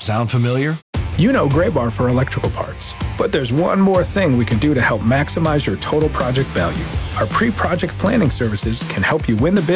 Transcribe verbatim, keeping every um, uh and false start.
Sound familiar? You know Graybar for electrical parts. But there's one more thing we can do to help maximize your total project value. Our pre-project planning services can help you win the bid